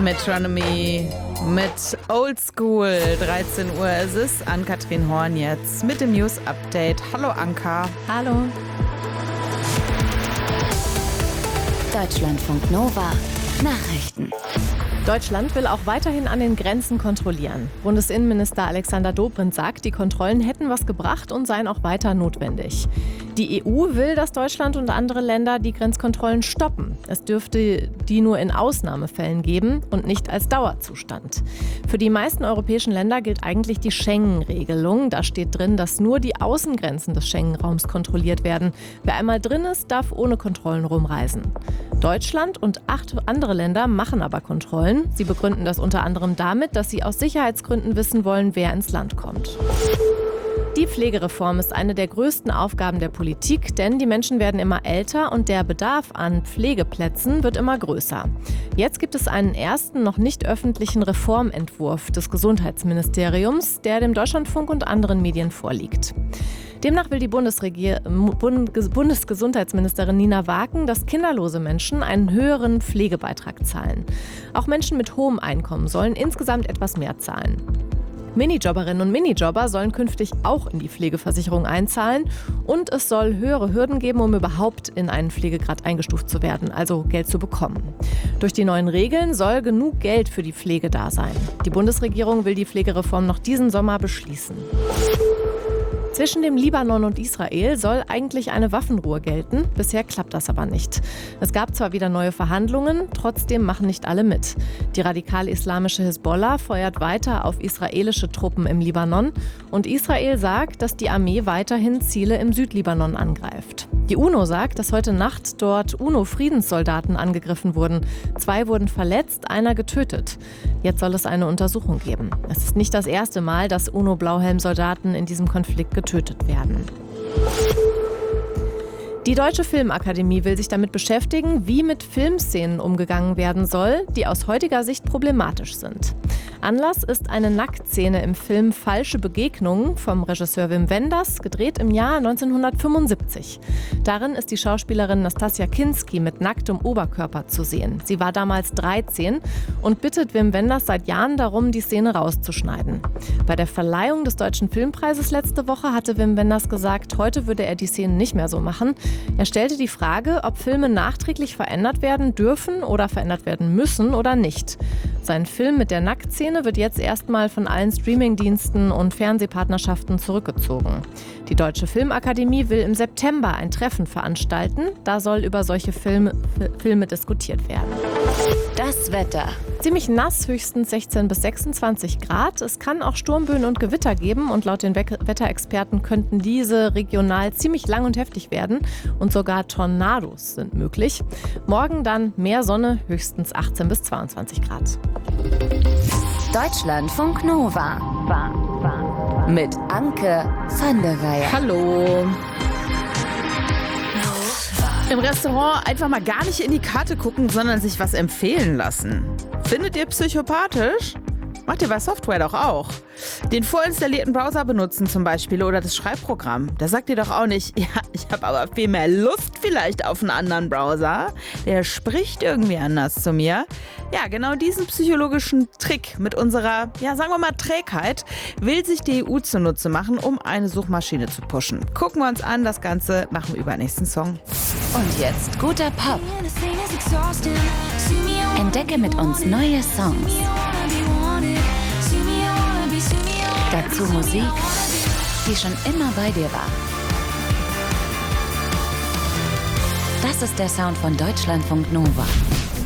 Metronomy mit Old School. 13 Uhr ist es. Ann-Kathrin Horn jetzt mit dem News Update. Hallo Anka. Hallo. Deutschlandfunk Nova Nachrichten. Deutschland will auch weiterhin an den Grenzen kontrollieren. Bundesinnenminister Alexander Dobrindt sagt, die Kontrollen hätten was gebracht und seien auch weiter notwendig. Die EU will, dass Deutschland und andere Länder die Grenzkontrollen stoppen. Es dürfte die nur in Ausnahmefällen geben und nicht als Dauerzustand. Für die meisten europäischen Länder gilt eigentlich die Schengen-Regelung. Da steht drin, dass nur die Außengrenzen des Schengen-Raums kontrolliert werden. Wer einmal drin ist, darf ohne Kontrollen rumreisen. Deutschland und 8 andere Länder machen aber Kontrollen. Sie begründen das unter anderem damit, dass sie aus Sicherheitsgründen wissen wollen, wer ins Land kommt. Die Pflegereform ist eine der größten Aufgaben der Politik, denn die Menschen werden immer älter und der Bedarf an Pflegeplätzen wird immer größer. Jetzt gibt es einen ersten, noch nicht öffentlichen Reformentwurf des Gesundheitsministeriums, der dem Deutschlandfunk und anderen Medien vorliegt. Demnach will die Bundesgesundheitsministerin Nina Waken, dass kinderlose Menschen einen höheren Pflegebeitrag zahlen. Auch Menschen mit hohem Einkommen sollen insgesamt etwas mehr zahlen. Minijobberinnen und Minijobber sollen künftig auch in die Pflegeversicherung einzahlen und es soll höhere Hürden geben, um überhaupt in einen Pflegegrad eingestuft zu werden, also Geld zu bekommen. Durch die neuen Regeln soll genug Geld für die Pflege da sein. Die Bundesregierung will die Pflegereform noch diesen Sommer beschließen. Zwischen dem Libanon und Israel soll eigentlich eine Waffenruhe gelten. Bisher klappt das aber nicht. Es gab zwar wieder neue Verhandlungen, trotzdem machen nicht alle mit. Die radikal-islamische Hisbollah feuert weiter auf israelische Truppen im Libanon und Israel sagt, dass die Armee weiterhin Ziele im Südlibanon angreift. Die UNO sagt, dass heute Nacht dort UNO-Friedenssoldaten angegriffen wurden. 2 wurden verletzt, einer getötet. Jetzt soll es eine Untersuchung geben. Es ist nicht das erste Mal, dass UNO-Blauhelm-Soldaten in diesem Konflikt getötet werden. Die Deutsche Filmakademie will sich damit beschäftigen, wie mit Filmszenen umgegangen werden soll, die aus heutiger Sicht problematisch sind. Anlass ist eine Nacktszene im Film Falsche Begegnungen vom Regisseur Wim Wenders, gedreht im Jahr 1975. Darin ist die Schauspielerin Nastassja Kinski mit nacktem Oberkörper zu sehen. Sie war damals 13 und bittet Wim Wenders seit Jahren darum, die Szene rauszuschneiden. Bei der Verleihung des Deutschen Filmpreises letzte Woche hatte Wim Wenders gesagt, heute würde er die Szene nicht mehr so machen. Er stellte die Frage, ob Filme nachträglich verändert werden dürfen oder verändert werden müssen oder nicht. Sein Film mit der Nacktszene wird jetzt erstmal von allen Streamingdiensten und Fernsehpartnerschaften zurückgezogen. Die Deutsche Filmakademie will im September ein Treffen veranstalten. Da soll über solche Filme diskutiert werden. Das Wetter. Ziemlich nass, höchstens 16 bis 26 Grad. Es kann auch Sturmböen und Gewitter geben und laut den Wetterexperten könnten diese regional ziemlich lang und heftig werden und sogar Tornados sind möglich. Morgen dann mehr Sonne, höchstens 18 bis 22 Grad. Deutschlandfunk Nova mit Anke van der Weyer. Hallo. Im Restaurant einfach mal gar nicht in die Karte gucken, sondern sich was empfehlen lassen. Findet ihr psychopathisch? Macht ihr bei Software doch auch. Den vorinstallierten Browser benutzen zum Beispiel oder das Schreibprogramm. Da sagt ihr doch auch nicht, ja, ich habe aber viel mehr Lust vielleicht auf einen anderen Browser. Der spricht irgendwie anders zu mir. Ja, genau diesen psychologischen Trick mit unserer, ja, sagen wir mal Trägheit, will sich die EU zunutze machen, um eine Suchmaschine zu pushen. Gucken wir uns an, das Ganze nach dem übernächsten Song. Und jetzt guter Pop. Entdecke mit uns neue Songs. Dazu Musik, die schon immer bei dir war. Das ist der Sound von Deutschlandfunk Nova.